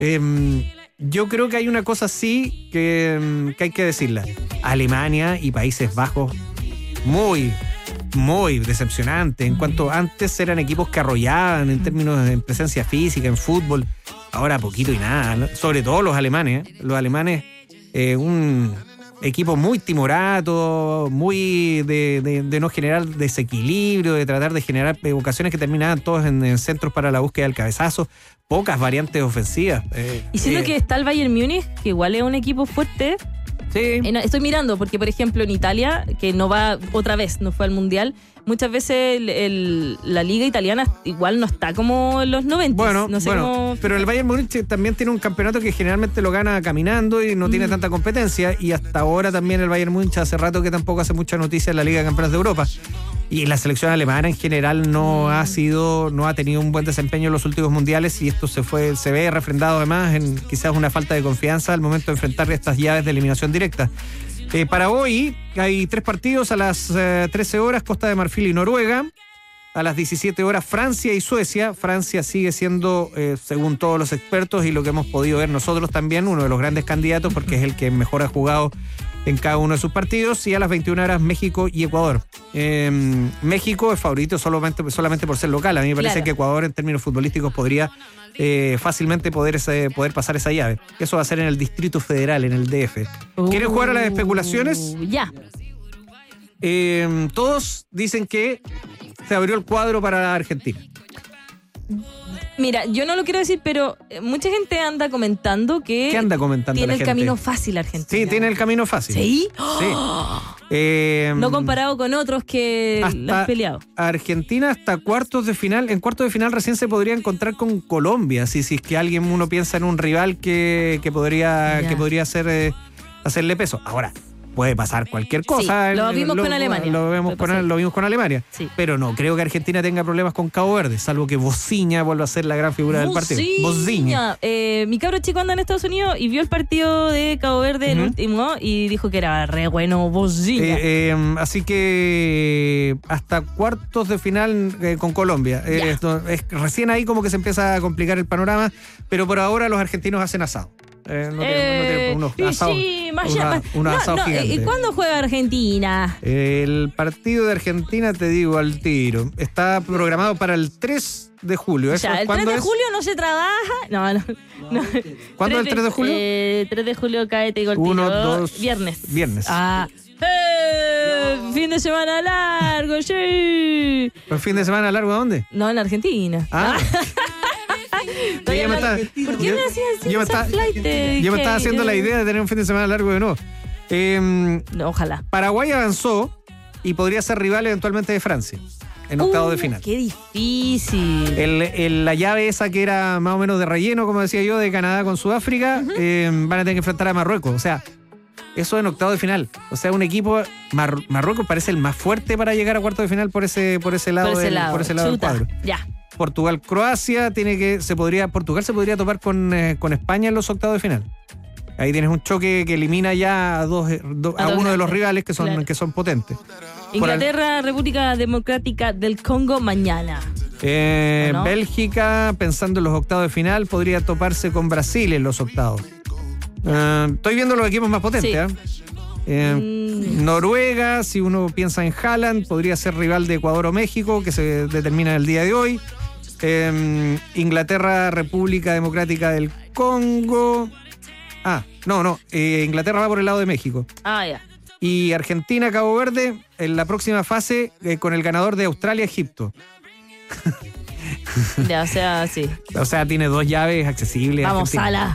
Yo creo que hay una cosa sí que hay que decirla. Alemania y Países Bajos muy, muy decepcionante. En cuanto antes eran equipos que arrollaban en términos de presencia física, en fútbol, ahora poquito y nada, ¿no? Sobre todo los alemanes. Los alemanes, un equipo muy timorato, muy de no generar desequilibrio, de tratar de generar ocasiones que terminaban todos en centros para la búsqueda del cabezazo, pocas variantes ofensivas. Y siento que está el Bayern Múnich, que igual es un equipo fuerte. Sí. Estoy mirando, porque por ejemplo en Italia, que no va otra vez, no fue al Mundial, muchas veces la liga italiana igual no está como en los 90. Bueno, no sé cómo... pero el Bayern Múnich también tiene un campeonato que generalmente lo gana caminando y no tiene tanta competencia, y hasta ahora también el Bayern Múnich hace rato que tampoco hace mucha noticia en la Liga de Campeones de Europa. Y la selección alemana en general no ha tenido un buen desempeño en los últimos mundiales, y esto se ve refrendado además en quizás una falta de confianza al momento de enfrentar estas llaves de eliminación directa. Para hoy hay 3 partidos: a las 13 horas Costa de Marfil y Noruega, a las 17 horas Francia y Suecia. Francia sigue siendo, según todos los expertos y lo que hemos podido ver nosotros también, uno de los grandes candidatos porque es el que mejor ha jugado en cada uno de sus partidos. Y a las 21 horas México y Ecuador. México es favorito solamente por ser local. A mí me parece que Ecuador en términos futbolísticos podría fácilmente poder pasar esa llave. Eso va a ser en el Distrito Federal, en el DF. ¿Quieren jugar a las especulaciones? Ya. Todos dicen que se abrió el cuadro para Argentina. Mira, yo no lo quiero decir, pero mucha gente anda comentando que... ¿Qué anda comentando tiene la el gente? Camino fácil Argentina. Sí, tiene el camino fácil. ¿Sí? Sí. No comparado con otros que lo han peleado. Argentina hasta cuartos de final. En cuartos de final recién se podría encontrar con Colombia. Si es que uno piensa en un rival que podría hacerle peso. Ahora, puede pasar cualquier cosa. Sí, lo vimos con Alemania. Lo vimos con Alemania. Sí. Pero no creo que Argentina tenga problemas con Cabo Verde, salvo que Boziña vuelva a ser la gran figura del partido. Boziña. Mi cabro chico anda en Estados Unidos y vio el partido de Cabo Verde, el último, y dijo que era re bueno Boziña. Así que hasta cuartos de final con Colombia. Recién ahí como que se empieza a complicar el panorama, pero por ahora los argentinos hacen asado. Unos asados gigantes. ¿Y cuándo juega Argentina? El partido de Argentina, te digo al tiro, está programado para el 3 de julio. El 3 de julio no se trabaja. No. ¿Cuándo es el 3 de julio? 3 de julio cae, te digo el tiro. 1, 2... Viernes. Fin de semana largo, sí. ¿El fin de semana largo a dónde? No, en Argentina. ¿Por qué me hacías así? Yo me estaba haciendo la idea de tener un fin de semana largo de nuevo. No, ojalá. Paraguay avanzó y podría ser rival eventualmente de Francia en octavos de final. ¡Qué difícil! La llave esa que era más o menos de relleno, como decía yo, de Canadá con Sudáfrica, van a tener que enfrentar a Marruecos. O sea, eso en octavos de final. O sea, un equipo... Marruecos parece el más fuerte para llegar a cuartos de final por ese lado del cuadro. Ya. Portugal, Croacia, Portugal se podría topar con España en los octavos de final. Ahí tienes un choque que elimina ya a uno de los rivales que son potentes. Inglaterra, República Democrática del Congo mañana. ¿No? Bélgica, pensando en los octavos de final, podría toparse con Brasil en los octavos. Estoy viendo los equipos más potentes. Noruega, si uno piensa en Haaland, podría ser rival de Ecuador o México, que se determina el día de hoy. Inglaterra, República Democrática del Congo. Inglaterra va por el lado de México. Ya. Y Argentina, Cabo Verde, en la próxima fase con el ganador de Australia-Egipto. Ya, o sea, sí. O sea, tiene 2 llaves accesibles. Vamos, Sala.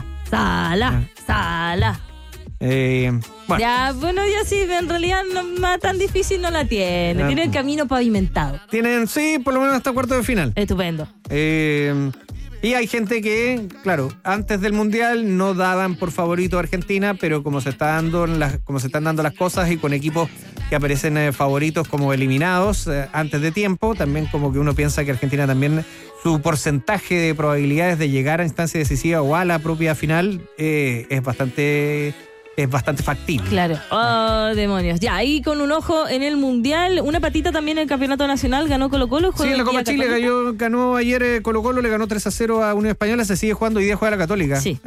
Bueno. Ya sí, en realidad no tan difícil no la tiene. Tiene el camino pavimentado. Tienen, sí, por lo menos hasta cuartos de final. Estupendo. Y hay gente que, claro, antes del Mundial no daban por favorito a Argentina, pero como se están dando las cosas y con equipos que aparecen favoritos como eliminados antes de tiempo, también como que uno piensa que Argentina también, su porcentaje de probabilidades de llegar a instancia decisiva o a la propia final es bastante es bastante factible. Claro. Oh, demonios. Ya, ahí con un ojo en el Mundial, una patita también en el Campeonato Nacional, ganó Colo-Colo. Sí, en la Copa Chile ganó ayer Colo-Colo, le ganó 3-0 a Unión Española, se sigue jugando, hoy día juega la Católica. Sí.